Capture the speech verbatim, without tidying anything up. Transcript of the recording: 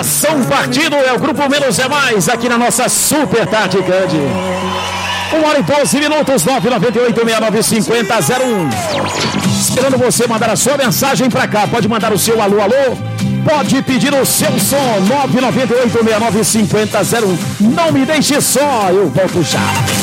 Coração Partido é o Grupo Menos é Mais aqui na nossa Super Tarde Cande. uma hora e doze minutos, nove nove oito, seis nove cinco zero zero um. Esperando você mandar a sua mensagem pra cá. Pode mandar o seu alô, alô. Pode pedir o seu som, nove nove oito, seis nove cinco zero zero um. Não me deixe só, eu volto já.